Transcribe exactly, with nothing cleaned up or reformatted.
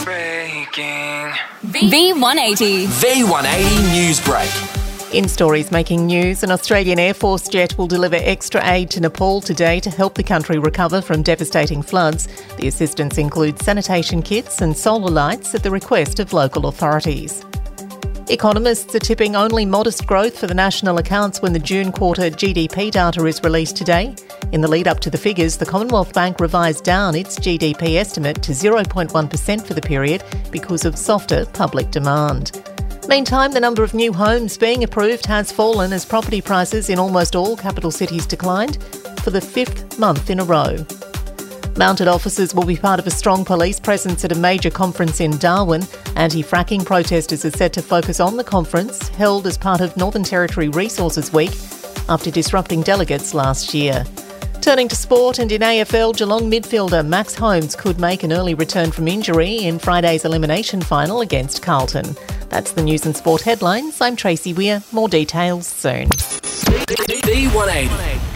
Breaking. V one eighty. V one eighty News Break. In stories making news, an Australian Air Force jet will deliver extra aid to Nepal today to help the country recover from devastating floods. The assistance includes sanitation kits and solar lights at the request of local authorities. Economists are tipping only modest growth for the national accounts when the June quarter G D P data is released today. In the lead up to the figures, the Commonwealth Bank revised down its G D P estimate to zero point one percent for the period because of softer public demand. Meantime, the number of new homes being approved has fallen as property prices in almost all capital cities declined for the fifth month in a row. Mounted officers will be part of a strong police presence at a major conference in Darwin. Anti-fracking protesters are set to focus on the conference, held as part of Northern Territory Resources Week, after disrupting delegates last year. Turning to sport, and in A F L, Geelong midfielder Max Holmes could make an early return from injury in Friday's elimination final against Carlton. That's the news and sport headlines. I'm Tracy Weir. More details soon. V one eighty.